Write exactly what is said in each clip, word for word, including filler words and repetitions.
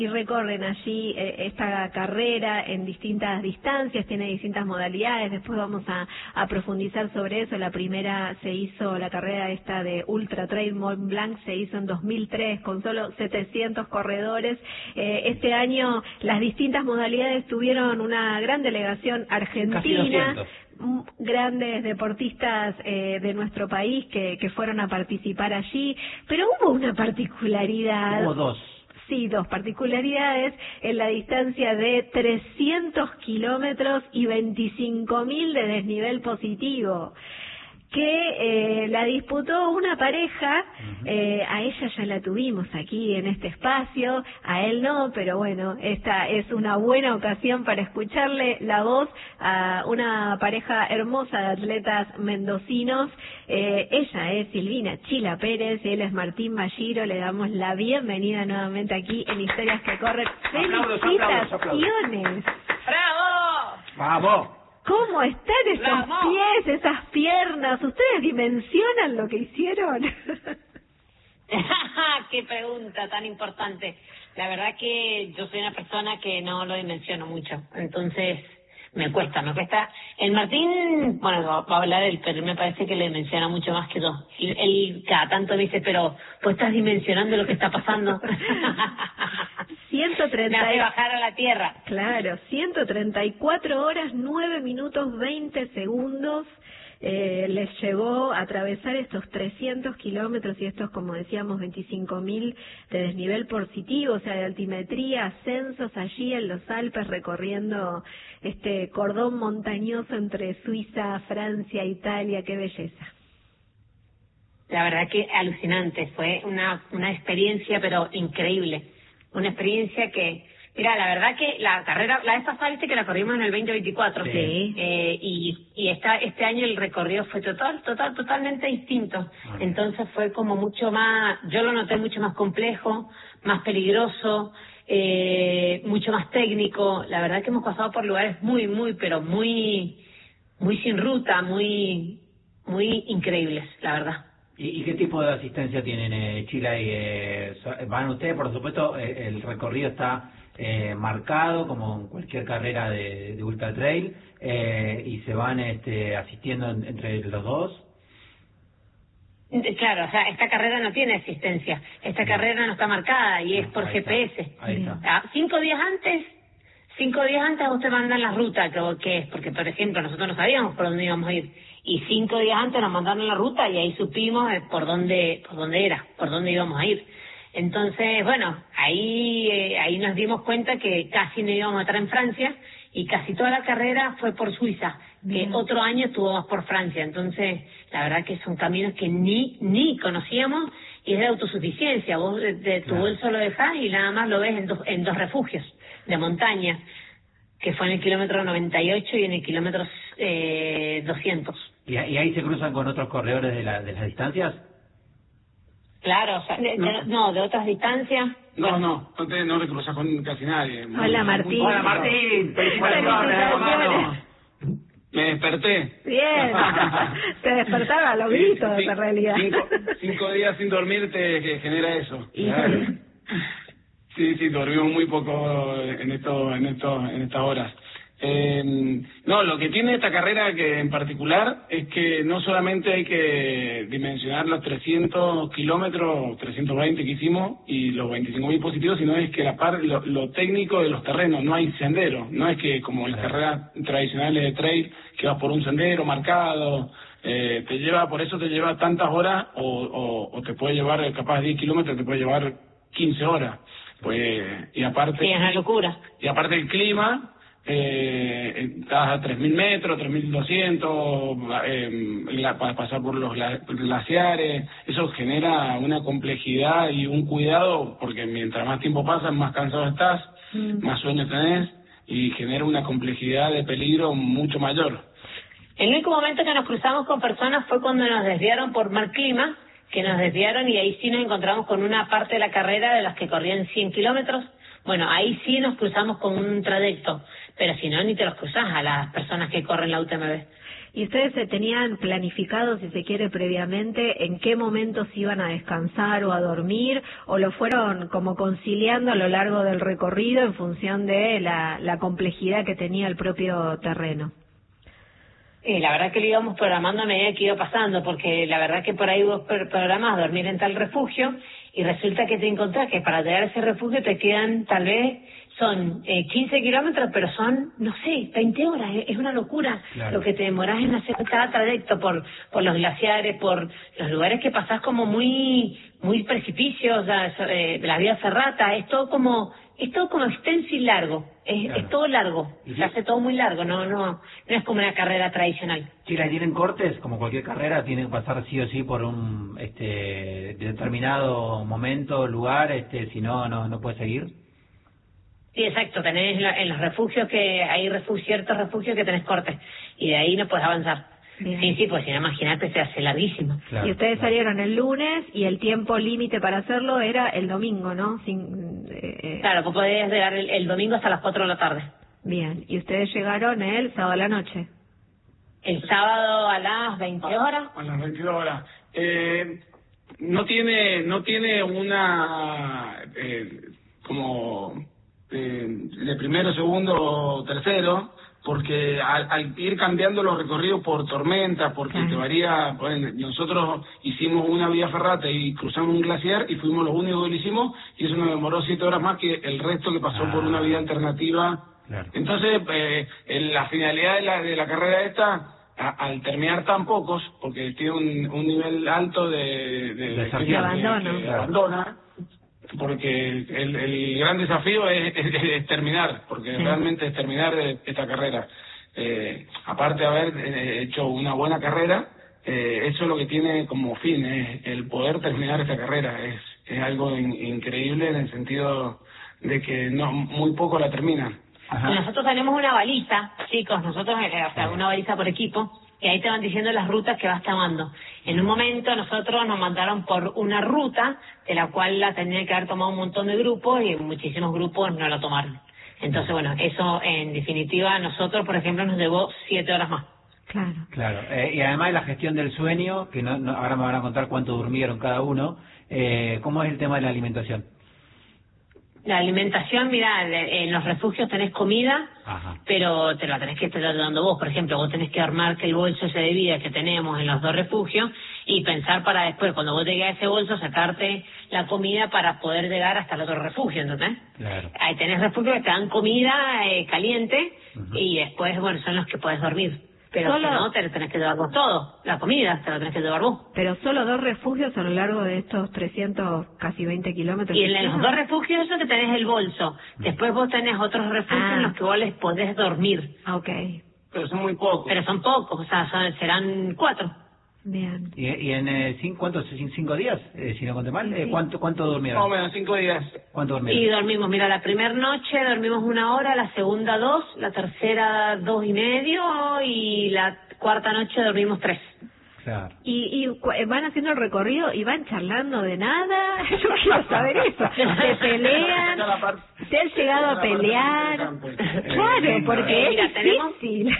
Y recorren allí eh, esta carrera en distintas distancias, tiene distintas modalidades, después vamos a, a profundizar sobre eso. La primera se hizo, la carrera esta de Ultra Trail Mont Blanc se hizo en dos mil tres con solo setecientos corredores. Eh, este año las distintas modalidades tuvieron una gran delegación argentina, grandes deportistas eh, de nuestro país que, que fueron a participar allí, pero hubo una particularidad. Hubo dos. Sí, dos particularidades en la distancia de trescientos kilómetros y veinticinco mil de desnivel positivo, que eh, la disputó una pareja. eh, a ella ya la tuvimos aquí en este espacio, a él no, pero bueno, esta es una buena ocasión para escucharle la voz a una pareja hermosa de atletas mendocinos. Eh, ella es Silvina Chila Pérez, él es Martín Balliro. Le damos la bienvenida nuevamente aquí en Historias que Corren. ¡Felicitaciones! ¡Bravo! ¡Vamos! ¿Cómo están esos ¡Bravo! pies, esas piernas? ¿Ustedes dimensionan lo que hicieron? ¡Qué pregunta tan importante! La verdad que yo soy una persona que no lo dimensiono mucho, entonces me cuesta, me cuesta. El Martín, bueno, va a hablar él, pero me parece que le dimensiona mucho más que yo. Él, él cada tanto me dice, pero ¿tú estás dimensionando lo que está pasando? ciento treinta Me hace bajar a la tierra. Claro, ciento treinta y cuatro horas, nueve minutos, veinte segundos. Eh, les llevó a atravesar estos trescientos kilómetros y estos, como decíamos, veinticinco mil de desnivel positivo, o sea, de altimetría, ascensos allí en los Alpes, recorriendo este cordón montañoso entre Suiza, Francia, Italia. ¡Qué belleza! La verdad que alucinante, fue una, una experiencia pero increíble, una experiencia que, mira, la verdad que la carrera, la vez pasada viste que la corrimos en el veinte veinticuatro, Sí. eh, y, y esta, este año el recorrido fue total, total, totalmente distinto, entonces fue como mucho más, yo lo noté mucho más complejo, más peligroso, eh, mucho más técnico. La verdad que hemos pasado por lugares muy, muy, pero muy, muy sin ruta, muy, muy increíbles, la verdad. ¿Y, y qué tipo de asistencia tienen, eh, Chila? Y, eh, so- van ustedes, por supuesto, eh, el recorrido está eh, marcado como en cualquier carrera de, de ultra trail, eh, y se van este, asistiendo en- entre los dos. Claro, o sea, esta carrera no tiene asistencia, esta carrera no está marcada y es por Ahí G P S. está, ahí está. Ah, Cinco días antes, cinco días antes a usted mandan la ruta, que, que es, porque por ejemplo nosotros no sabíamos por dónde íbamos a ir, y cinco días antes nos mandaron la ruta y ahí supimos eh, por dónde, por dónde era, por dónde íbamos a ir. Entonces, bueno, ahí, eh, ahí nos dimos cuenta que casi no íbamos a estar en Francia y casi toda la carrera fue por Suiza, que Bien. otro año estuvimos por Francia. Entonces, la verdad que son caminos que ni ni conocíamos y es de autosuficiencia. Vos de, de tu Claro. bolso lo dejás y nada más lo ves en dos, en dos refugios de montaña, que fue en el kilómetro noventa y ocho y en el kilómetro eh, doscientos. ¿Y, y ahí se cruzan con otros corredores de, la, de las distancias? Claro, o sea, de- de- no, de otras distancias. No, no, no te, no te cruzas con casi nadie. Hola, Martín. Hola, Martín. Felicitaciones. hermano. Me desperté. Bien, te despertaba a los gritos, Cin- en realidad. Cinco, cinco días sin dormir te que genera eso. Y- Claro. Sí, sí, dormimos muy poco en esto, en esto, en estas horas. Eh, no, lo que tiene esta carrera que en particular es que no solamente hay que dimensionar los trescientos kilómetros, trescientos veinte que hicimos y los veinticinco mil positivos, sino es que la par, lo, lo técnico de los terrenos, no hay sendero, no es que como en las carreras tradicionales de trail que vas por un sendero marcado, eh, te lleva, por eso te lleva tantas horas o, o, o te puede llevar capaz diez kilómetros, te puede llevar quince horas, pues, y aparte, Sí, es una locura. y aparte el clima, eh, estás a tres mil metros, tres mil doscientos, eh, la- para pasar por los gla- glaciares, eso genera una complejidad y un cuidado, porque mientras más tiempo pasa, más cansado estás, Mm. más sueño tenés, y genera una complejidad de peligro mucho mayor. El único momento que nos cruzamos con personas fue cuando nos desviaron por mal clima, que nos desviaron y ahí sí nos encontramos con una parte de la carrera de las que corrían cien kilómetros. Bueno, ahí sí nos cruzamos con un trayecto, pero si no, ni te los cruzás a las personas que corren la U T M B. ¿Y ustedes se tenían planificado, si se quiere, previamente, en qué momentos iban a descansar o a dormir, o lo fueron como conciliando a lo largo del recorrido en función de la, la complejidad que tenía el propio terreno? Eh, la verdad que lo íbamos programando a medida que iba pasando, porque la verdad que por ahí vos programás dormir en tal refugio y resulta que te encontrás que para llegar a ese refugio te quedan tal vez son eh, quince kilómetros, pero son, no sé, veinte horas. Es una locura claro. Lo que te demorás en hacer cada trayecto por por los glaciares, por los lugares que pasás como muy muy precipicios, o sea, eh, las vías ferratas, es todo como es todo como extenso y largo, es, claro. Es todo largo, se sí? hace todo muy largo, no no no es como una carrera tradicional. Si la tienen cortes, como cualquier carrera, tienen que pasar sí o sí por un este determinado momento, lugar, este si no, no, no puede seguir. Sí, exacto, tenés la, en los refugios que hay refugios, ciertos refugios que tenés cortes y de ahí no puedes avanzar. Bien. Sí, sí, pues si no, imagínate, se hace larguísimo. Claro, y ustedes claro. salieron el lunes y el tiempo límite para hacerlo era el domingo, ¿no? Sin, eh... Claro, pues podías llegar el, el domingo hasta las cuatro de la tarde. Bien, y ustedes llegaron el sábado a la noche. El sábado a las veinte horas. A las veintidós horas. Eh, no tiene, no tiene una, eh, como... de primero, segundo, tercero, porque al, al ir cambiando los recorridos por tormentas, porque claro. te varía, bueno, nosotros hicimos una vía ferrata y cruzamos un glaciar y fuimos los únicos que lo hicimos y eso nos demoró siete horas más que el resto que pasó ah, por una vía alternativa. Claro. Entonces, eh, la finalidad de la, de la carrera esta, a, al terminar tan pocos, porque tiene un, un nivel alto de, de, de, de abandono, que, que abandona, porque el, el gran desafío es, es, es terminar, porque sí. realmente es terminar esta carrera. Eh, aparte de haber eh, hecho una buena carrera, eh, eso es lo que tiene como fin, es el poder terminar esta carrera. Es, es algo in, increíble en el sentido de que no muy poco la terminan. Ajá. Nosotros tenemos una baliza, chicos, nosotros, eh, o sea, una baliza por equipo, y ahí te van diciendo las rutas que vas tomando. En un momento nosotros nos mandaron por una ruta, de la cual la tenía que haber tomado un montón de grupos, y muchísimos grupos no la tomaron. Entonces, bueno, eso en definitiva a nosotros, por ejemplo, nos llevó siete horas más. Claro. Claro, eh, y además la gestión del sueño, que no, no, ahora me van a contar cuánto durmieron cada uno, eh, ¿cómo es el tema de la alimentación? La alimentación, mira, en los refugios tenés comida, ajá. pero te la tenés que estar dando vos. Por ejemplo, vos tenés que armar que el bolso ese de vida que tenemos en los dos refugios y pensar para después, cuando vos llegues a ese bolso, sacarte la comida para poder llegar hasta el otro refugio, ¿entendés? Claro. Ahí tenés refugios que te dan comida eh, caliente uh-huh. y después, bueno, son los que podés dormir. Pero solo... si no, te lo tenés que llevar vos todo. La comida te la tenés que llevar vos. Pero solo dos refugios a lo largo de estos trescientos, casi veinte kilómetros. Y en los dos refugios eso que tenés el bolso. Después vos tenés otros refugios ah. en los que vos les podés dormir. Ok. Pero son muy pocos. Pero son pocos, o sea, son, serán cuatro. Bien. ¿Y, y en eh, cinco, cuántos, cinco días, eh, si no conté mal? Eh, ¿cuánto, ¿Cuánto durmieron? Más o menos, cinco días. ¿Cuánto durmieron? Y dormimos, mira, la primera noche dormimos una hora, la segunda dos, la tercera dos y medio y la cuarta noche dormimos tres. Claro. Y, y van haciendo el recorrido y van charlando de nada. Yo quiero saber eso. Se pelean. ¿Se han llegado a pelear? Claro, porque es difícil.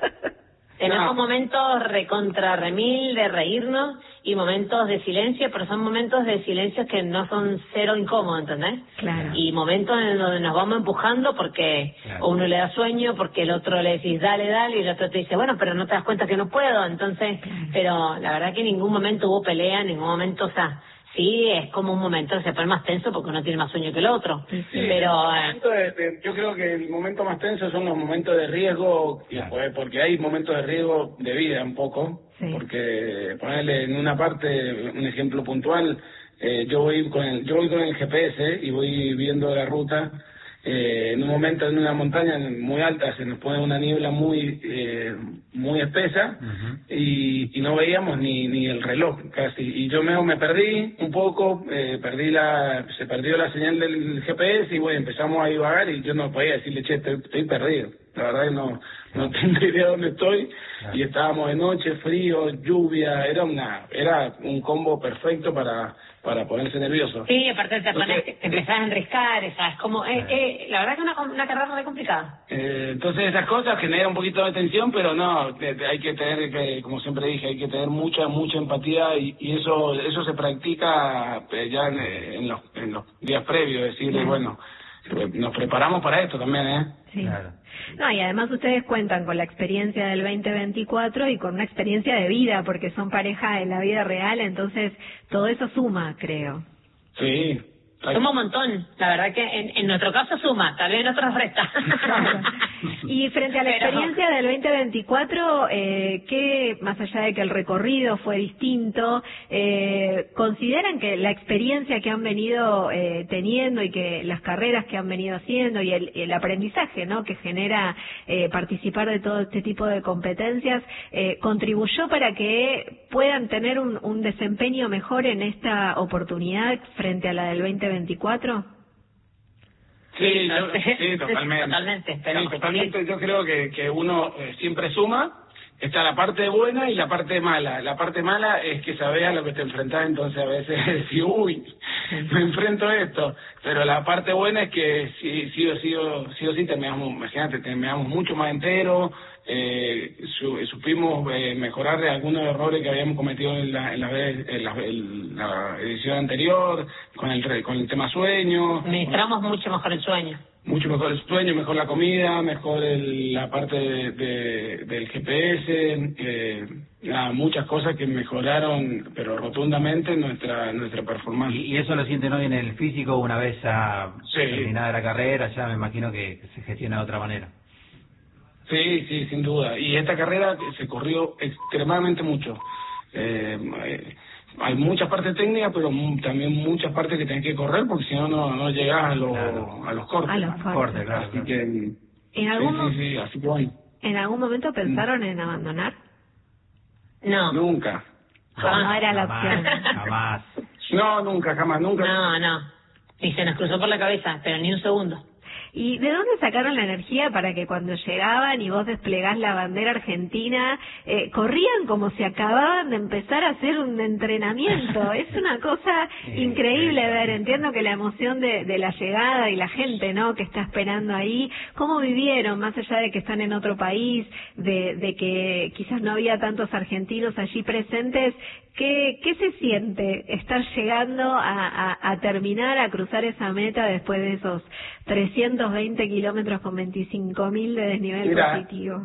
Tenemos momentos recontra remil de reírnos y momentos de silencio, pero son momentos de silencio que no son cero incómodos, ¿entendés? Claro. Y momentos en donde nos vamos empujando porque claro. uno le da sueño, porque el otro le decís dale, dale, y el otro te dice, bueno, pero no te das cuenta que no puedo, entonces, claro. pero la verdad que en ningún momento hubo pelea, en ningún momento, o sea, sí, es como un momento que se pone más tenso porque uno tiene más sueño que el otro. Sí, pero eh... yo creo que el momento más tenso son los momentos de riesgo, claro. pues, porque hay momentos de riesgo de vida un poco, sí. porque ponerle en una parte un ejemplo puntual, eh, yo voy con el, yo voy con el G P S y voy viendo la ruta. Eh, en un momento en una montaña muy alta se nos pone una niebla muy eh, muy espesa uh-huh. y, y no veíamos ni ni el reloj casi y yo me, me perdí un poco eh, perdí la se perdió la señal del G P S y bueno empezamos a divagar y yo no podía decirle che estoy, estoy perdido la verdad que no no tengo idea de dónde estoy claro. y estábamos de noche frío lluvia era una era un combo perfecto para para ponerse nervioso. Sí, aparte te, entonces, pones, te empezás a enriscar, ¿sabes? Como, eh, eh, la verdad que una, una carrera muy complicada. Eh, entonces esas cosas generan un poquito de tensión, pero no, te, te, hay que tener, que, como siempre dije, hay que tener mucha, mucha empatía y, y eso eso se practica ya en, en, los, en los días previos, decirle, bueno, nos preparamos para esto también, ¿eh? Sí. Claro. No, y además ustedes cuentan con la experiencia del veinte veinticuatro y con una experiencia de vida, porque son pareja en la vida real, entonces todo eso suma, creo. Sí. Suma un montón, la verdad que en, en nuestro caso suma, tal vez en otros resta. Y frente a la Pero... experiencia del veinte veinticuatro, eh, ¿qué, más allá de que el recorrido fue distinto, eh, consideran que la experiencia que han venido eh, teniendo y que las carreras que han venido haciendo y el, el aprendizaje, ¿no?, que genera eh, participar de todo este tipo de competencias, eh, contribuyó para que puedan tener un, un desempeño mejor en esta oportunidad frente a la del veinte veinticuatro? Sí, yo, sí, totalmente. Totalmente, pero sí, totalmente. Yo creo que, que uno eh, siempre suma. Está la parte buena y la parte mala. La parte mala es que sabes a lo que te enfrentás, entonces a veces decís, uy, me enfrento a esto. Pero la parte buena es que sí, sí o sí, o sí, o sí terminamos, imagínate, terminamos mucho más enteros, eh, su, supimos eh, mejorar algunos errores que habíamos cometido en la, en la, vez, en la, en la edición anterior, con el, con el tema sueño. Administramos mucho mejor el sueño. Mucho mejor el sueño, mejor la comida, mejor el, la parte de, de, del G P S, eh, nada, muchas cosas que mejoraron, pero rotundamente nuestra nuestra performance. Y, y eso lo sienten hoy en el físico una vez ya sí. terminada la carrera, ya me imagino que, que se gestiona de otra manera. Sí, sí, sin duda. Y esta carrera se corrió extremadamente mucho. Eh, eh, hay muchas partes técnicas, pero también muchas partes que tenés que correr, porque si no, no, no llegás a, lo, claro. a los cortes. A los cortes, cortes claro. Así claro. que, ¿En algún, sí, sí, sí, así que voy. ¿En algún momento pensaron en abandonar? No. Nunca. No, no era la opción. Jamás. No, nunca, jamás, nunca. No, no. Ni se nos cruzó por la cabeza, pero ni un segundo. ¿Y de dónde sacaron la energía para que cuando llegaban y vos desplegás la bandera argentina, eh, corrían como si acababan de empezar a hacer un entrenamiento? Es una cosa increíble ver. Entiendo que la emoción de, de la llegada y la gente, ¿no?, que está esperando ahí, ¿cómo vivieron, más allá de que están en otro país, de, de que quizás no había tantos argentinos allí presentes? ¿Qué, qué se siente estar llegando a, a, a terminar, a cruzar esa meta después de esos trescientos veinte kilómetros con veinticinco mil de desnivel Mira, positivo?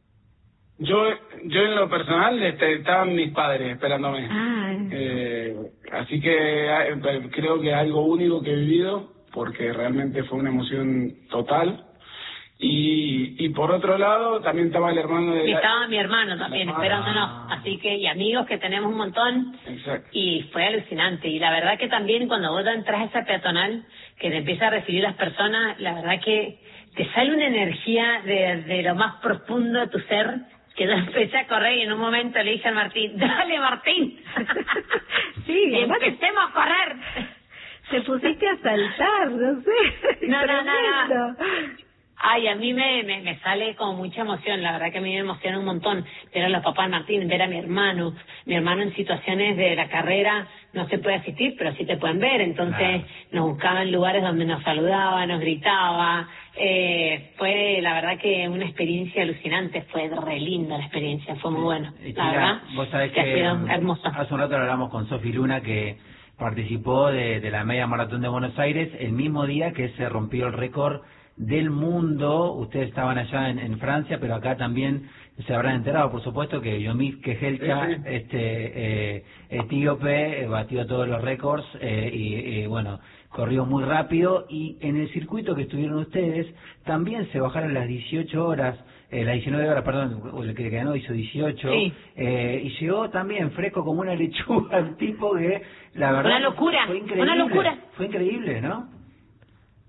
Yo yo en lo personal este, estaban mis padres esperándome. Ah. Eh, así que eh, creo que es algo único que he vivido, porque realmente fue una emoción total. Y, y por otro lado, también estaba el hermano de... Y la... estaba mi hermano también, ah, esperándonos. Así que, y amigos que tenemos un montón. Exacto. Y fue alucinante. Y la verdad que también cuando vos entras a esa peatonal, que te empieza a recibir las personas, la verdad que te sale una energía de, de lo más profundo de tu ser, que yo empecé a correr y en un momento le dije a Martín, dale Martín, Sí, y empecemos a correr. te pusiste a saltar, no sé. No, no, no, no. Tremendo. Ay, a mí me, me, me sale como mucha emoción, la verdad que a mí me emociona un montón ver a los papás de Martín, ver a mi hermano, mi hermano en situaciones de la carrera no se puede asistir, pero sí te pueden ver, entonces claro. Nos buscaban lugares donde nos saludaba, nos gritaba, eh, fue la verdad que una experiencia alucinante, fue re linda la experiencia, fue muy bueno, Y la Chila, verdad, vos sabés que ha que sido hermoso. hace un rato hablamos con Sofi Luna, que participó de, de la media maratón de Buenos Aires el mismo día que se rompió el récord del mundo. Ustedes estaban allá en, en Francia, pero acá también se habrán enterado, por supuesto, que Yomif Kejelcha, Sí, sí. este eh, etíope, eh, batió todos los récords eh, y, y bueno, corrió muy rápido. Y en el circuito que estuvieron ustedes también se bajaron las dieciocho horas, eh, las diecinueve horas, perdón, el que ganó hizo dieciocho, Sí. eh, y llegó también fresco como una lechuga el tipo, que la verdad Una locura, fue increíble, una locura. fue increíble, ¿no?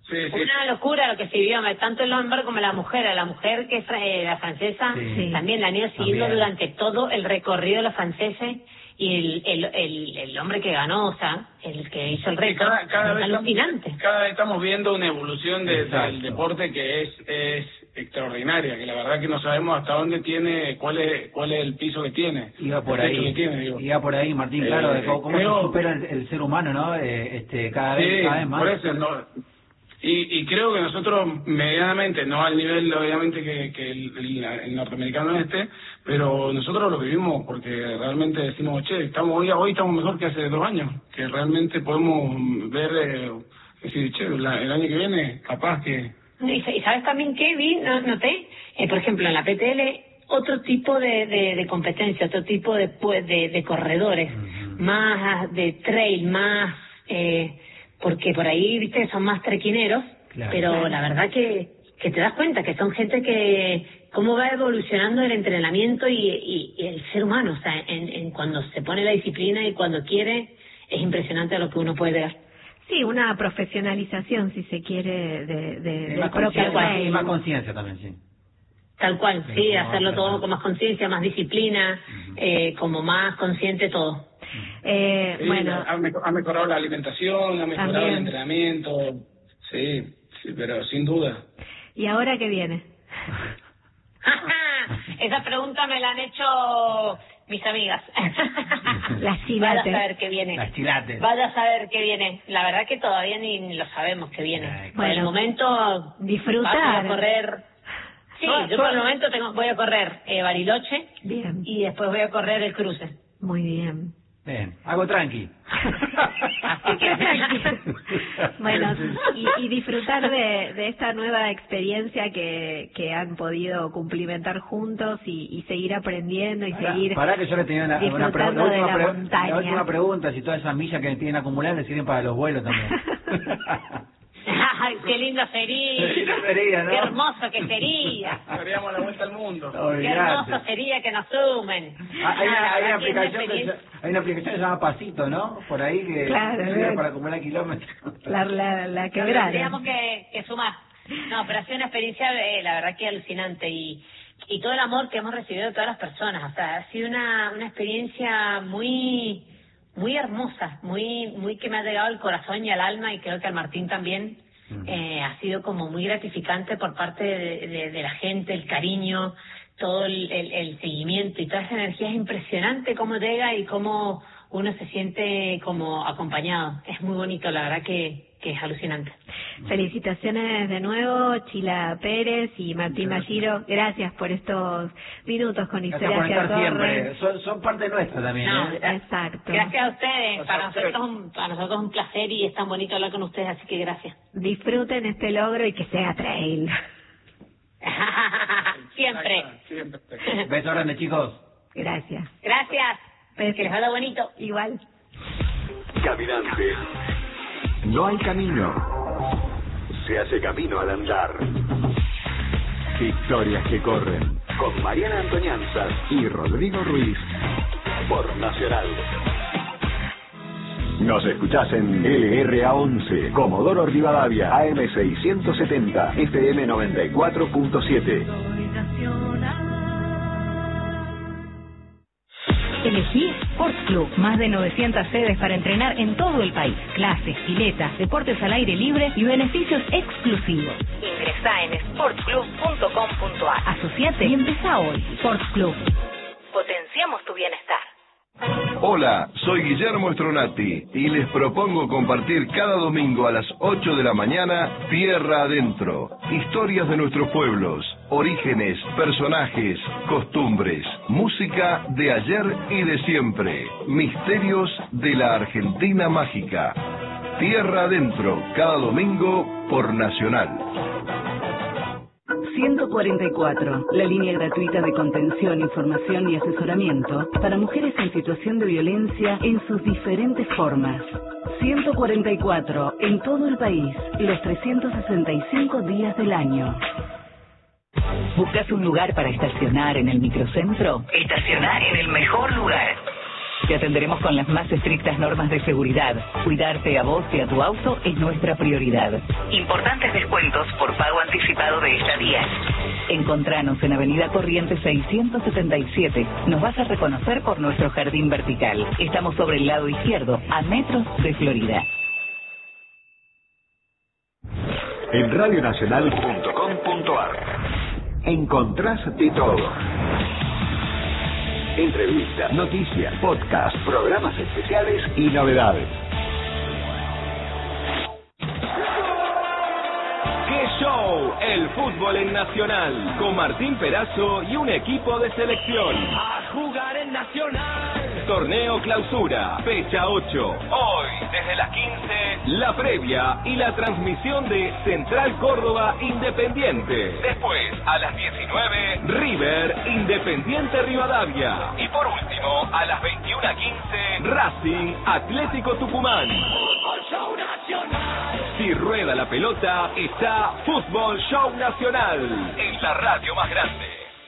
Sí, sí. Una locura lo que se vivió, tanto el hombre como la mujer. A la mujer, que es eh, la francesa, Sí. también la han ido siguiendo También. durante todo el recorrido de los franceses. Y el, el, el, el hombre que ganó, o sea, el que hizo el reto, cada, cada vez alucinante. Estamos, cada vez estamos viendo una evolución de, Exacto. del deporte que es es extraordinaria, que la verdad que no sabemos hasta dónde tiene, cuál es cuál es el piso que tiene. Iba por el techo ahí, que tiene, digo. iba por ahí, Martín, claro, Eh, de cómo, cómo creo- se supera el, el ser humano, ¿no? Eh, este, cada vez, Sí, cada vez más. por eso, no. Y, y creo que nosotros medianamente, no al nivel obviamente que, que el, el, el norteamericano este, pero nosotros lo vivimos porque realmente decimos, che, estamos hoy, hoy estamos mejor que hace dos años, que realmente podemos ver, eh, decir, che, la- el año que viene capaz que... Y, y sabes también qué vi, no, noté, eh, por ejemplo, en la P T L, otro tipo de, de, de competencia, otro tipo de, pues, de, de corredores, Ujú. más de trail, más... Eh, porque por ahí, viste, son más trequineros, Claro. pero Claro. la verdad que, que te das cuenta que son gente que cómo va evolucionando el entrenamiento y, y, y el ser humano, o sea, en, en cuando se pone la disciplina y cuando quiere, es impresionante lo que uno puede ver. Sí, una profesionalización, si se quiere, de, de, Y del más propio conciencia, trail. y más conciencia también, sí. Tal cual, Pero sí, como hacerlo más todo claro. con más conciencia, más disciplina, Ujú. eh, como más consciente todo. Eh, Sí, bueno, ha, mejo- ha mejorado la alimentación, ha mejorado También. el entrenamiento, sí, sí, pero sin duda. ¿y ahora qué viene? Esa pregunta me la han hecho mis amigas. Las Vaya a chilates. saber qué viene. Las chilates. Vaya a saber qué viene. La verdad que todavía ni, ni lo sabemos qué viene. Ay, Por el bueno, momento disfrutar. vamos a correr. Sí, Todas- yo por el momento tengo, voy a correr eh, Bariloche Bien, y después voy a correr el cruce. muy bien. Bien, algo tranqui. Así que Bueno, y, y disfrutar de, de esta nueva experiencia que, que han podido cumplimentar juntos y, y seguir aprendiendo y Pará, seguir pará que yo le tenía una, una disfrutando pregunta. La de última, la pre- montaña. la última pregunta, si todas esas millas que tienen acumuladas le sirven para los vuelos también. Ay, qué lindo sería. Qué lindo sería, ¿no? Qué hermoso que sería. Daríamos la vuelta al mundo. Qué Olvidate. hermoso sería que nos sumen. Ah, Hay, No, una, la hay, una verdad que es una aplicación que se, experiencia- hay una aplicación que se llama Pasito, ¿no? Por ahí que Claro, sirve bien. para acumular kilómetros. la, la, la quebrada. Tendríamos que, que sumar. No, pero ha sido una experiencia, eh, la verdad que alucinante y y todo el amor que hemos recibido de todas las personas. O sea, ha sido una, una experiencia muy muy hermosa, muy muy que me ha llegado al corazón y al alma y creo que al Martín también. Ujú. Eh, ha sido como muy gratificante por parte de, de, de la gente, el cariño, todo el, el, el seguimiento y toda esa energía es impresionante cómo llega y cómo uno se siente como acompañado. Es muy bonito, la verdad que, que es alucinante. Felicitaciones de nuevo, Chila Pérez y Martín Malliro. Gracias por estos minutos con Gracias Historias por que estar Corren. siempre. Son, son parte nuestra también. No, ¿eh? Exacto. Gracias a ustedes, Gracias para a ustedes. nosotros, un, para nosotros es un placer y es tan bonito hablar con ustedes, así que gracias. Disfruten este logro y que sea trail. Siempre. Siempre. Beso grande, chicos. Gracias. Gracias. Besos. Que les vaya bonito. Igual. Caminante. No hay camino. Se hace camino al andar. Historias que corren. Con Mariana Antoñanzas y Rodrigo Ruiz. Por Nacional. Nos escuchás en L R A once, Comodoro Rivadavia, A M seiscientos setenta, F M noventa y cuatro punto siete. Elegí Sports Club, más de novecientas sedes para entrenar en todo el país. Clases, piletas, deportes al aire libre y beneficios exclusivos. Ingresá en sportsclub punto com punto a r. Asociate y empezá hoy. Sports Club. Potenciamos tu bienestar. Hola, soy Guillermo Stronati y les propongo compartir cada domingo a las ocho de la mañana Tierra Adentro. Historias de nuestros pueblos, orígenes, personajes, costumbres, música de ayer y de siempre, misterios de la Argentina mágica. Tierra Adentro, cada domingo por Nacional. ciento cuarenta y cuatro, la línea gratuita de contención, información y asesoramiento para mujeres en situación de violencia en sus diferentes formas. ciento cuarenta y cuatro, en todo el país, los trescientos sesenta y cinco días del año. ¿Buscas un lugar para estacionar en el microcentro? Estacionar en el mejor lugar. Te atenderemos con las más estrictas normas de seguridad. Cuidarte a vos y a tu auto es nuestra prioridad. Importantes descuentos por pago anticipado de estadías. Encontranos en Avenida Corrientes seiscientos setenta y siete. Nos vas a reconocer por nuestro jardín vertical. Estamos sobre el lado izquierdo, a metros de Florida. En radio nacional punto com punto a r encontrás de todo. Entrevistas, noticias, podcast, programas especiales y novedades. ¡Qué show! El fútbol en Nacional, con Martín Perazo y un equipo de selección. A jugar en Nacional. Torneo Clausura, fecha ocho. Hoy, desde las quince, la previa y la transmisión de Central Córdoba Independiente. Después, a las diecinueve, River Independiente Rivadavia. Y por último, a las veintiuna quince, Racing Atlético Tucumán. Fútbol Show Nacional. Si rueda la pelota, está Fútbol Show Nacional, en la radio más grande.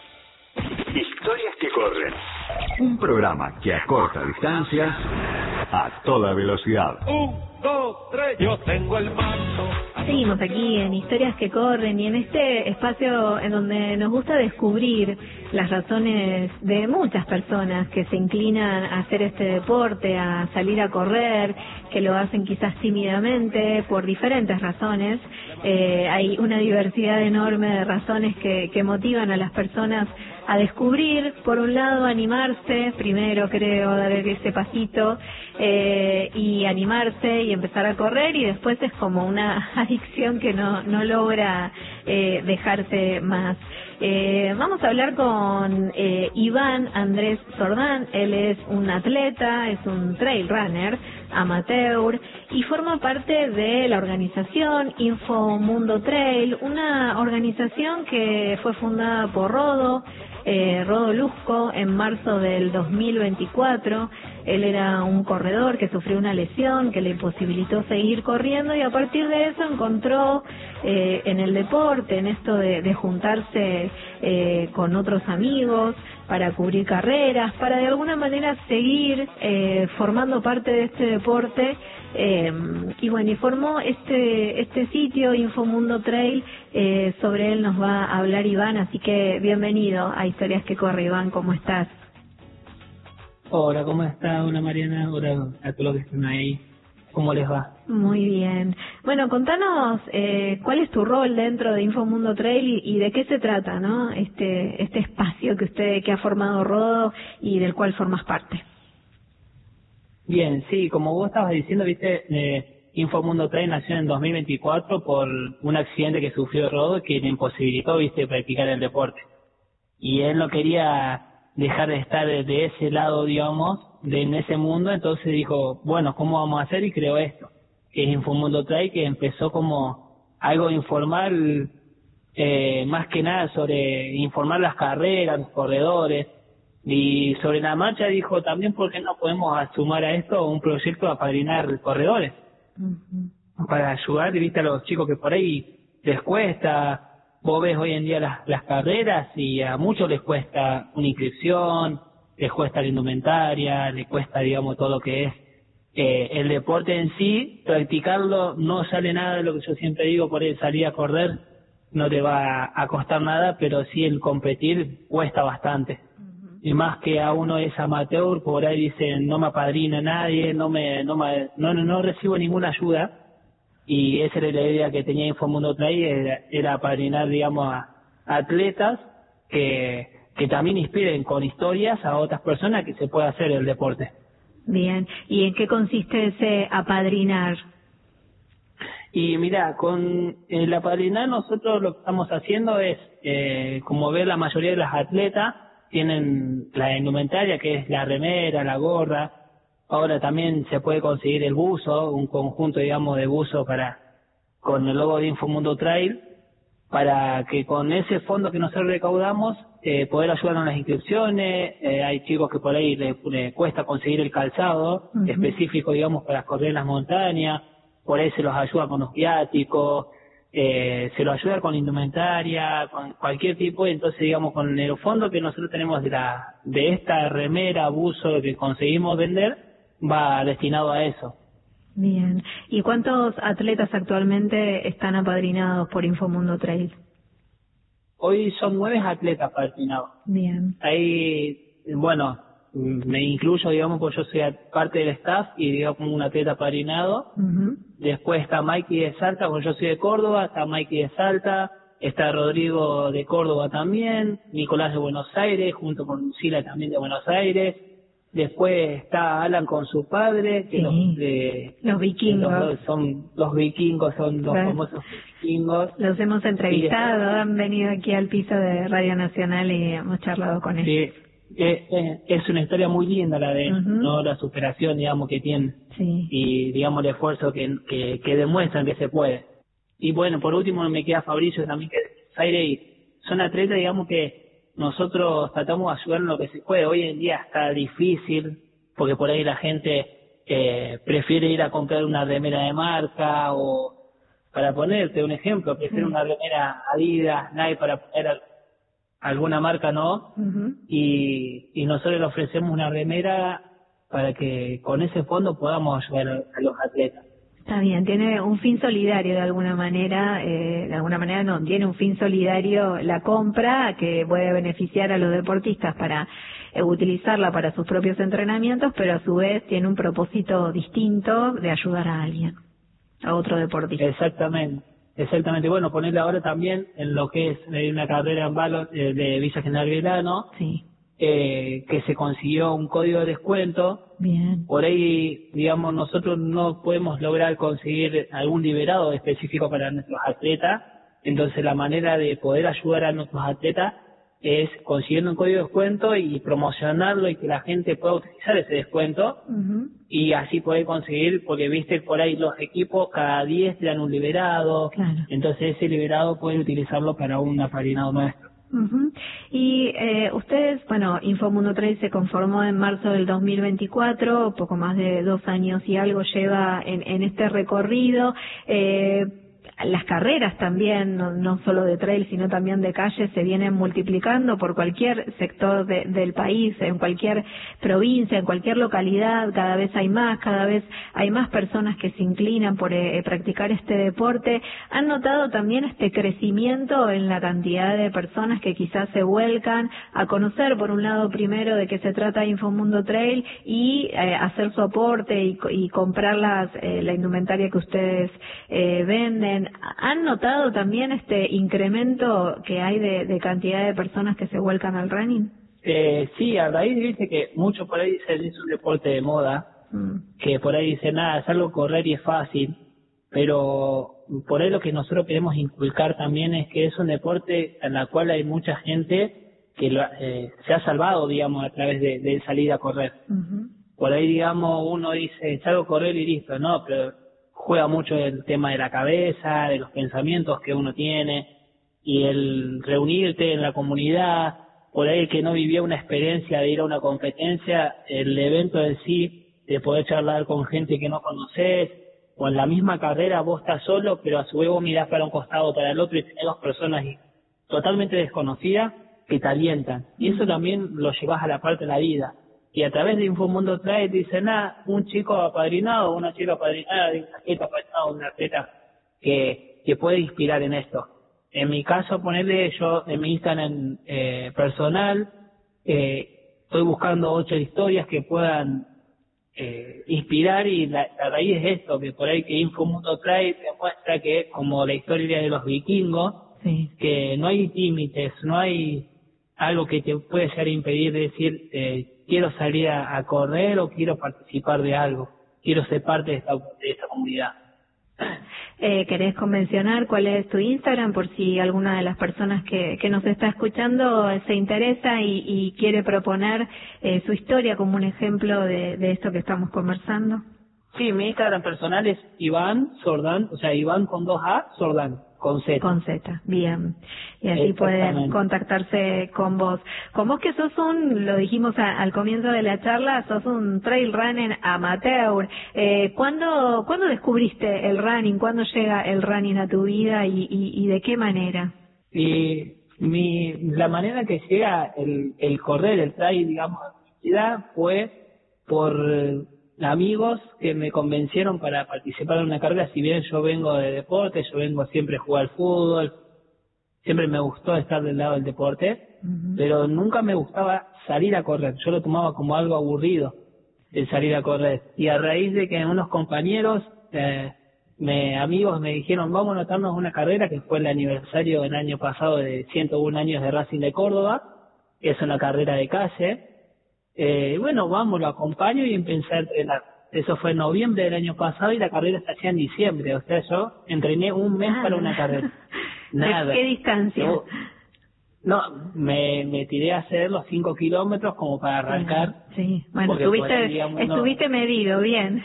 Historias que corren. Un programa que acorta distancias a toda velocidad. Un, dos, tres, yo tengo el mando. Seguimos aquí en Historias que Corren y en este espacio en donde nos gusta descubrir las razones de muchas personas que se inclinan a hacer este deporte, a salir a correr, que lo hacen quizás tímidamente por diferentes razones. Eh, hay una diversidad enorme de razones que, que motivan a las personas a descubrir, por un lado, animarse, primero creo, dar ese pasito eh, y animarse y empezar a correr, y después es como una adicción que no, no logra eh, dejarse más. Eh, vamos a hablar con eh, Iván Andrés Sordán. Él es un atleta, es un trail runner amateur y forma parte de la organización Infomundo Trail, una organización que fue fundada por Rodo, eh, Rodo Luzco, en marzo del dos mil veinticuatro. Él era un corredor que sufrió una lesión que le imposibilitó seguir corriendo, y a partir de eso encontró eh, en el deporte, en esto de, de juntarse eh, con otros amigos para cubrir carreras, para de alguna manera seguir eh, formando parte de este deporte. Eh, y bueno, y formó este este sitio Infomundo Trail. Eh, sobre él nos va a hablar Iván, así que bienvenido a Historias que Corre. Iván, ¿cómo estás? Hola, ¿cómo está? Hola, Mariana. Hola a todos los que están ahí. ¿Cómo les va? Muy bien. Bueno, contanos eh, cuál es tu rol dentro de Infomundo Trail y, y de qué se trata, ¿no? Este este espacio que usted que ha formado Rodo y del cual formas parte. Bien, sí, como vos estabas diciendo, viste, eh, Infomundo Trail nació en dos mil veinticuatro por un accidente que sufrió Rodo que le imposibilitó, viste, practicar el deporte. Y él no quería dejar de estar de ese lado, digamos, de en ese mundo, entonces dijo, bueno, ¿cómo vamos a hacer? Y creó esto, que es Infomundo Trail, que empezó como algo informal, eh, más que nada sobre informar las carreras, los corredores, y sobre la marcha dijo también, ¿por qué no podemos sumar a esto un proyecto a apadrinar corredores? Uh-huh. Para ayudar, viste, a los chicos que por ahí les cuesta. Vos ves hoy en día las, las carreras y a muchos les cuesta una inscripción, les cuesta la indumentaria, les cuesta, digamos, todo lo que es eh, el deporte en sí. Practicarlo no sale nada de lo que yo siempre digo, por ahí salir a correr no te va a costar nada, pero sí el competir cuesta bastante. Uh-huh. Y más que a uno es amateur, por ahí dicen, no me apadrina nadie, no me, no me, no, no recibo ninguna ayuda. Y esa era la idea que tenía Infomundo Trail, era, era apadrinar, digamos, a, a atletas que, que también inspiren con historias a otras personas que se pueda hacer el deporte. Bien, ¿y en qué consiste ese apadrinar? Y mira, con el apadrinar nosotros lo que estamos haciendo es, eh, como ve la mayoría de las atletas, tienen la indumentaria que es la remera, la gorra. Ahora también se puede conseguir el buzo, un conjunto, digamos, de buzo para con el logo de Infomundo Trail, para que con ese fondo que nosotros recaudamos eh, poder ayudar en las inscripciones. Eh, hay chicos que por ahí le, le cuesta conseguir el calzado uh-huh. específico, digamos, para correr en las montañas, por ahí se los ayuda con los viáticos. eh, se lo ayuda con indumentaria, con cualquier tipo, y entonces digamos con el fondo que nosotros tenemos de la de esta remera, buzo que conseguimos vender, va destinado a eso. Bien. ¿Y cuántos atletas actualmente están apadrinados por Infomundo Trail? Hoy son nueve atletas apadrinados. Bien. Ahí, bueno, me incluyo, digamos, porque yo soy parte del staff y digamos como un atleta apadrinado. Uh-huh. Después está Mikey de Salta, porque yo soy de Córdoba, está Mikey de Salta, está Rodrigo de Córdoba también, Nicolás de Buenos Aires, junto con Lucila también de Buenos Aires. Después está Alan con su padre, que sí. los, de, los vikingos. Los, son los vikingos, son los ¿ves? famosos vikingos. Los hemos entrevistado, después, han venido aquí al piso de Radio Nacional y hemos charlado con ellos. Sí. Eh, es una historia muy linda la de uh-huh. no la superación, digamos, que tienen, sí. y digamos el esfuerzo que, que que demuestran que se puede. Y bueno, por último me queda Fabricio también, que es aire, y son atletas, digamos, que nosotros tratamos de ayudar en lo que se puede. Hoy en día está difícil porque por ahí la gente eh, prefiere ir a comprar una remera de marca, o para ponerte un ejemplo, prefiere sí. una remera Adidas, Nike, para poner alguna marca, no, uh-huh. y, y nosotros le ofrecemos una remera para que con ese fondo podamos ayudar a, a los atletas. Está bien, tiene un fin solidario de alguna manera, eh, de alguna manera no, tiene un fin solidario la compra que puede beneficiar a los deportistas para eh, utilizarla para sus propios entrenamientos, pero a su vez tiene un propósito distinto de ayudar a alguien, a otro deportista. Exactamente. Exactamente, bueno, ponerle ahora también en lo que es eh, una carrera en Valo eh, de Villa General Belgrano, sí. eh, que se consiguió un código de descuento. Bien. Por ahí, digamos, nosotros no podemos lograr conseguir algún liberado específico para nuestros atletas, entonces la manera de poder ayudar a nuestros atletas es consiguiendo un código de descuento y promocionarlo y que la gente pueda utilizar ese descuento uh-huh. y así poder conseguir, porque viste por ahí los equipos cada diez te dan un liberado, claro. entonces ese liberado pueden utilizarlo para un apadrinado nuestro. Uh-huh. Y eh, ustedes, bueno, Infomundo Trail se conformó en marzo del dos mil veinticuatro, poco más de dos años y algo lleva en, en este recorrido. Eh, Las carreras también, no, no solo de trail, sino también de calle, se vienen multiplicando por cualquier sector de, del país, en cualquier provincia, en cualquier localidad, cada vez hay más, cada vez hay más personas que se inclinan por eh, practicar este deporte. ¿Han notado también este crecimiento en la cantidad de personas que quizás se vuelcan a conocer, por un lado, primero de qué se trata Infomundo Trail y eh, hacer su aporte y, y comprar las, eh, la indumentaria que ustedes eh, venden? ¿Han notado también este incremento que hay de, de cantidad de personas que se vuelcan al running? Eh, sí, a raíz dice que muchos por ahí dicen es un deporte de moda, mm. que por ahí dicen nada, es algo correr y es fácil, pero por ahí lo que nosotros queremos inculcar también es que es un deporte en el cual hay mucha gente que lo, eh, se ha salvado, digamos, a través de, de salir a correr. Uh-huh. Por ahí, digamos, uno dice, salgo a correr y listo, no, pero juega mucho el tema de la cabeza, de los pensamientos que uno tiene, y el reunirte en la comunidad. Por ahí el que no vivió una experiencia de ir a una competencia, el evento en sí, de poder charlar con gente que no conoces, o en la misma carrera vos estás solo, pero a su vez vos mirás para un costado, para el otro, y tenés dos personas totalmente desconocidas que te alientan. Y eso también lo llevas a la parte de la vida. Y a través de Infomundo Trail dicen, ah, un chico apadrinado, una chica apadrinada, un atleta apadrinado, una atleta que, que puede inspirar en esto. En mi caso, ponerle yo en mi Instagram eh, personal, eh, estoy buscando ocho historias que puedan eh, inspirar, y la, la raíz es esto, que por ahí que Infomundo Trail demuestra que, como la historia de los vikingos, sí. que no hay límites, no hay algo que te puede llegar a impedir de decir, eh, quiero salir a, a correr o quiero participar de algo, quiero ser parte de esta, de esta comunidad. Eh, ¿Querés convencionar cuál es tu Instagram por si alguna de las personas que, que nos está escuchando se interesa y, y quiere proponer eh, su historia como un ejemplo de, de esto que estamos conversando? Sí, mi Instagram personal es Iván Sordán, o sea, Iván con dos A, Sordán, con Z. Con Z, bien. Y así pueden contactarse con vos. Con vos que sos un, lo dijimos a, al comienzo de la charla, sos un trail runner amateur. Eh, ¿cuándo, ¿Cuándo descubriste el running? ¿Cuándo llega el running a tu vida y, y, y de qué manera? Y mi, la manera que llega el, el correr, el trail, digamos, fue por amigos que me convencieron para participar en una carrera. Si bien yo vengo de deporte, yo vengo siempre a jugar al fútbol, siempre me gustó estar del lado del deporte, uh-huh. pero nunca me gustaba salir a correr. Yo lo tomaba como algo aburrido el salir a correr. Y a raíz de que unos compañeros, eh, me, amigos me dijeron, vamos a anotarnos una carrera, que fue el aniversario el año pasado de ciento uno años de Racing de Córdoba, que es una carrera de calle. Eh, bueno, vamos, lo acompaño y empecé a entrenar. Eso fue en noviembre del año pasado y la carrera se hacía en diciembre. O sea, yo entrené un mes ah, para una carrera. Nada. ¿Qué distancia? Yo, no, me, me tiré a hacer los cinco kilómetros como para arrancar. Sí, bueno, estuviste, ahí, digamos, estuviste no, medido, bien.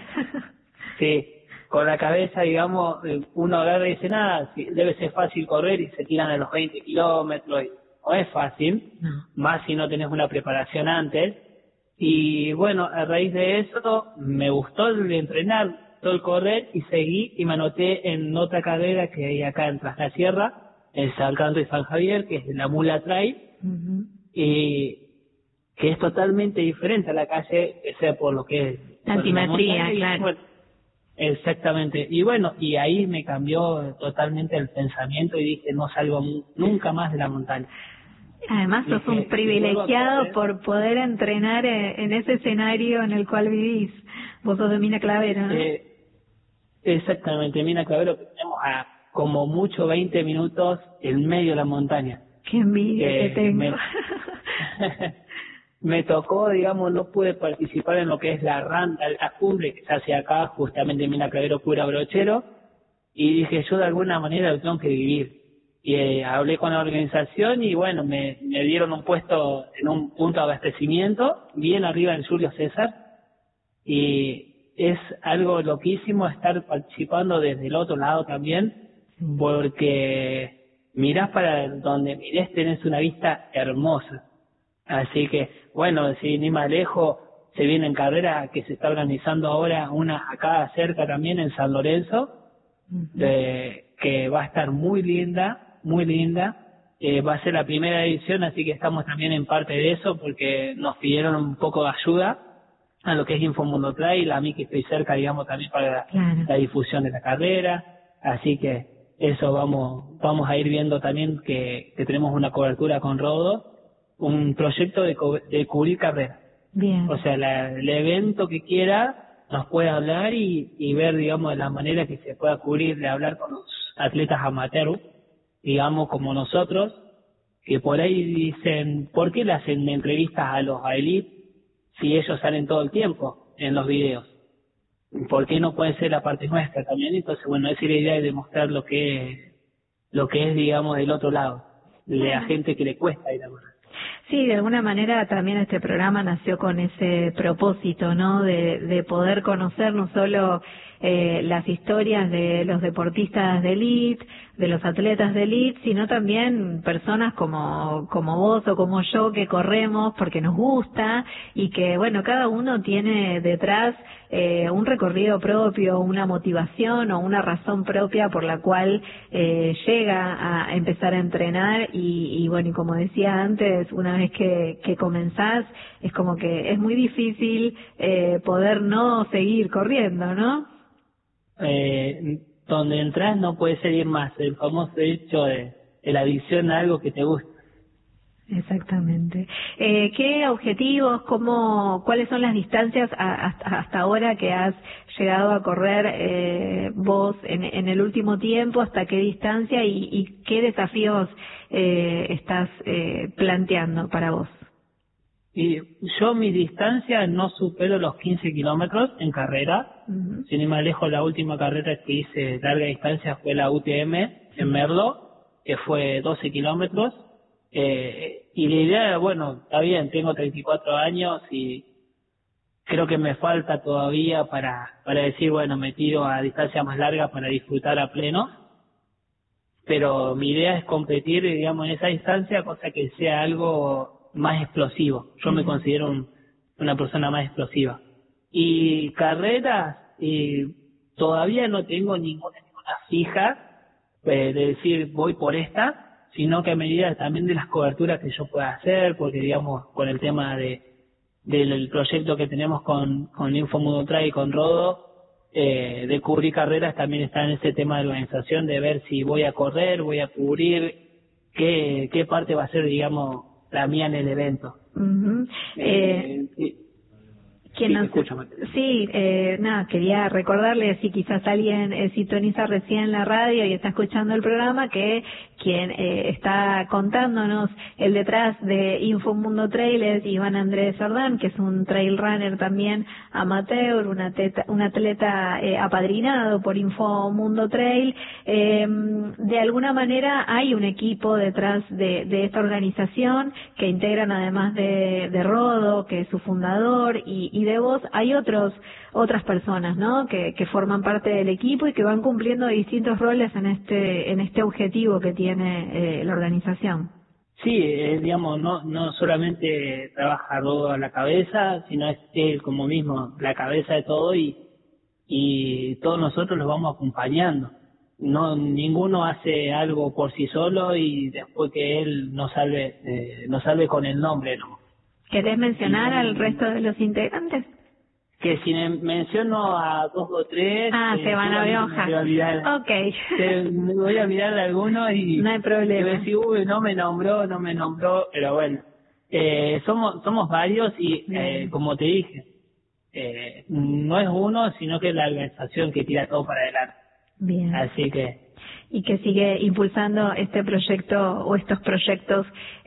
Sí, con la cabeza, digamos, uno agarra y dice, nada, debe ser fácil correr y se tiran a los veinte kilómetros. No es fácil, no. Más si no tenés una preparación antes. Y bueno, a raíz de eso me gustó el entrenar, todo el correr y seguí y me anoté en otra carrera que hay acá en Tras la Sierra, en San Carlos y San Javier, que es la Mula Trail, uh-huh. y que es totalmente diferente a la calle, que sea por lo que es antimetría, claro. Bueno, exactamente. Y bueno, y ahí me cambió totalmente el pensamiento y dije, no salgo nunca más de la montaña. Además, sos un privilegiado por poder entrenar en ese escenario en el cual vivís. Vos sos de Mina Clavero, ¿no? Eh, exactamente, Mina Clavero, que tenemos a como mucho veinte minutos en medio de la montaña. Qué envidia eh, que tengo. Me, me tocó, digamos, no pude participar en lo que es la randa, la cumbre que se hace acá, justamente en Mina Clavero, Cura Brochero, y dije, yo de alguna manera lo tengo que vivir. Y eh, hablé con la organización y bueno, me, me dieron un puesto en un punto de abastecimiento, bien arriba en Julio César, y es algo loquísimo estar participando desde el otro lado también, porque mirás para donde mires tenés una vista hermosa. Así que, bueno, si ni más lejos, se viene en carrera que se está organizando ahora una acá cerca también en San Lorenzo, uh-huh. de, que va a estar muy linda. Muy linda, eh, va a ser la primera edición, así que estamos también en parte de eso porque nos pidieron un poco de ayuda a lo que es Infomundo Trail, a mí que estoy cerca, digamos, también para la, claro. la difusión de la carrera, así que eso vamos vamos a ir viendo también que, que tenemos una cobertura con Rodo, un proyecto de, co- de cubrir carrera. Bien. O sea, la, el evento que quiera nos puede hablar y, y ver, digamos, de la manera que se pueda cubrir, de hablar con los atletas amateurs, digamos, como nosotros, que por ahí dicen, ¿por qué le hacen entrevistas a los elite si ellos salen todo el tiempo en los videos? ¿Por qué no puede ser la parte nuestra también? Entonces, bueno, esa es la idea de demostrar lo que es, lo que es, digamos, del otro lado, de la gente que le cuesta ir a correr. Sí, de alguna manera también este programa nació con ese propósito, ¿no? De, de poder conocer no solo eh, las historias de los deportistas de elite, de los atletas de elite, sino también personas como como vos o como yo que corremos porque nos gusta y que, bueno, cada uno tiene detrás eh, un recorrido propio, una motivación o una razón propia por la cual eh, llega a empezar a entrenar y, y bueno, y como decía antes, una vez que, que comenzás, es como que es muy difícil eh, poder no seguir corriendo, ¿no? Eh, donde entras no puedes seguir más, el famoso hecho de, de la adicción a algo que te gusta. Exactamente. Eh, ¿Qué objetivos, cómo, cuáles son las distancias a, hasta, hasta ahora que has llegado a correr eh, vos en, en el último tiempo? ¿Hasta qué distancia y, y qué desafíos eh, estás eh, planteando para vos? Y yo mi distancia no supero los quince kilómetros en carrera. Uh-huh. Sin ir más lejos, la última carrera que hice larga distancia fue la U T M en Merlo, que fue doce kilómetros. Eh, y la idea, bueno, está bien, tengo treinta y cuatro años y creo que me falta todavía para, para decir, bueno, me tiro a distancia más larga para disfrutar a pleno, pero mi idea es competir, digamos, en esa distancia, cosa que sea algo más explosivo. Yo me considero un, una persona más explosiva. Y carreras, eh, todavía no tengo ninguna, ninguna fija eh, de decir voy por esta, sino que a medida también de las coberturas que yo pueda hacer, porque digamos con el tema de del proyecto que tenemos con, con Infomundo Trail y con Rodo, eh, de cubrir carreras, también está en ese tema de organización, de ver si voy a correr, voy a cubrir, qué, qué parte va a ser, digamos, la mía en el evento. Uh-huh. eh, eh, ¿Quién nos... Sí, eh, nada, quería recordarle, si quizás alguien eh, sintoniza recién la radio y está escuchando el programa, que quien eh, está contándonos el detrás de Infomundo Trail es Iván Andrés Jordán, que es un trail runner también amateur, un atleta, un atleta eh, apadrinado por Infomundo Trail. Eh, de alguna manera hay un equipo detrás de, de esta organización que integran, además de, de Rodo, que es su fundador, y, y de vos, hay otros otras personas, ¿no? Que, que forman parte del equipo y que van cumpliendo distintos roles en este en este objetivo que tiene eh, la organización. Sí, eh, digamos, no no solamente trabaja Rodo a la cabeza, sino es él como mismo la cabeza de todo, y y todos nosotros los vamos acompañando. No, ninguno hace algo por sí solo y después que él nos salve eh, nos salve con el nombre, ¿no? ¿Querés mencionar al resto de los integrantes? Que si menciono a dos o tres... Ah, eh, se van a ver hoja. Me voy a olvidar. Ok. Te, me voy a olvidar de algunos y... No hay problema. Y voy a decir, uy, no me nombró, no me nombró, pero bueno. Eh, somos somos varios y, eh, como te dije, eh, no es uno, sino que es la organización que tira todo para adelante. Bien. Así que... Y que sigue impulsando este proyecto o estos proyectos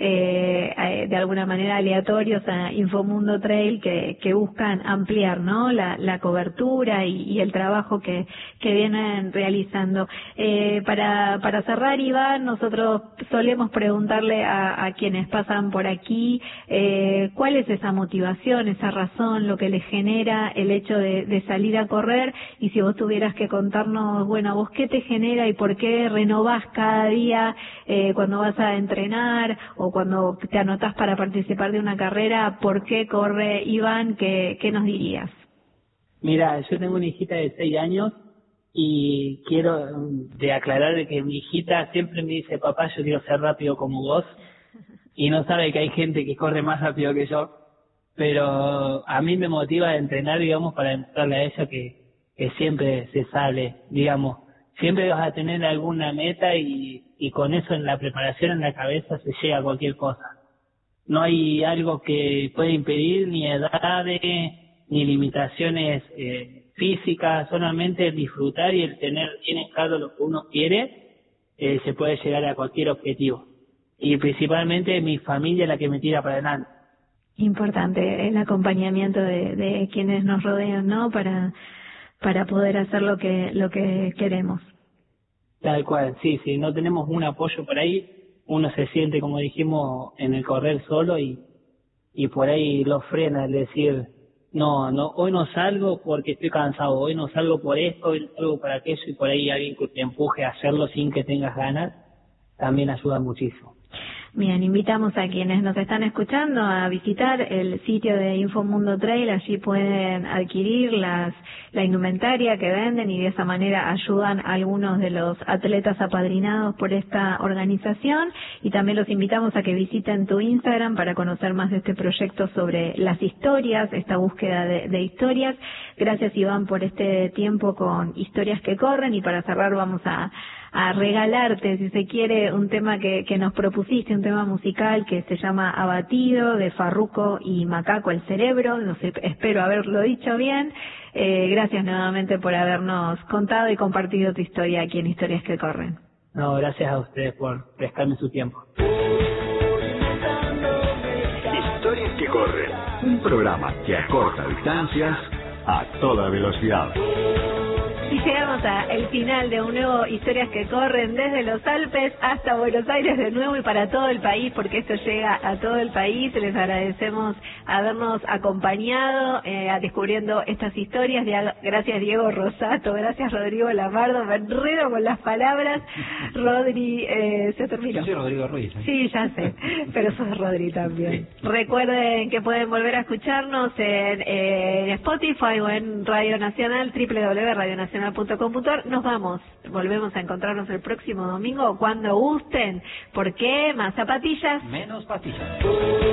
eh, de alguna manera aleatorios a Infomundo Trail que, que buscan ampliar, ¿no? La, la cobertura y, y el trabajo que, que vienen realizando. Eh, para, para cerrar, Iván, nosotros solemos preguntarle a, a quienes pasan por aquí eh, cuál es esa motivación, esa razón, lo que les genera el hecho de, de salir a correr, y si vos tuvieras que contarnos, bueno, vos qué te genera y por qué renovás cada día eh, cuando vas a entrenar o cuando te anotás para participar de una carrera, ¿por qué corre Iván? ¿Qué, qué nos dirías? Mira, yo tengo una hijita de seis años y quiero de aclarar de que mi hijita siempre me dice, papá, yo quiero ser rápido como vos, y no sabe que hay gente que corre más rápido que yo, pero a mí me motiva a entrenar, digamos, para demostrarle a ella que, que siempre se sale, digamos. Siempre vas a tener alguna meta y, y con eso en la preparación en la cabeza se llega a cualquier cosa. No hay algo que pueda impedir ni edades ni limitaciones eh, físicas, solamente el disfrutar y el tener bien en claro lo que uno quiere, eh, se puede llegar a cualquier objetivo. Y principalmente mi familia es la que me tira para adelante. Importante el acompañamiento de, de quienes nos rodean, ¿no? Para para poder hacer lo que lo que queremos. Tal cual, sí, sí, no tenemos un apoyo por ahí, uno se siente, como dijimos, en el correr solo y y por ahí lo frena el decir, no, no, hoy no salgo porque estoy cansado, hoy no salgo por esto, hoy no salgo por aquello, y por ahí alguien que te empuje a hacerlo sin que tengas ganas, también ayuda muchísimo. Bien, invitamos a quienes nos están escuchando a visitar el sitio de Infomundo Trail. Allí pueden adquirir las la indumentaria que venden y de esa manera ayudan a algunos de los atletas apadrinados por esta organización. Y también los invitamos a que visiten tu Instagram para conocer más de este proyecto sobre las historias, esta búsqueda de, de historias. Gracias, Iván, por este tiempo con Historias que Corren, y para cerrar vamos a a regalarte, si se quiere, un tema que, que nos propusiste, un tema musical que se llama Abatido, de Farruko y Macaco el Cerebro. No sé, espero haberlo dicho bien. Eh, gracias nuevamente por habernos contado y compartido tu historia aquí en Historias que Corren. No, gracias a ustedes por prestarme su tiempo. Historias que Corren, un programa que acorta distancias a toda velocidad. Y llegamos al final de un nuevo Historias que Corren desde los Alpes hasta Buenos Aires de nuevo y para todo el país, porque esto llega a todo el país. Les agradecemos habernos acompañado eh, descubriendo estas historias. Gracias Diego Rosato, gracias Rodrigo Lamardo, me enredo con las palabras. Rodri, eh, se terminó. Yo soy Rodrigo Ruiz. ¿eh? Sí, ya sé, pero sos Rodri también. Sí. Recuerden que pueden volver a escucharnos en, eh, en Spotify o en Radio Nacional, doble u doble u doble u punto radio nacional punto com punto a r. Nos vamos, volvemos a encontrarnos el próximo domingo cuando gusten, porque más zapatillas, menos pastillas.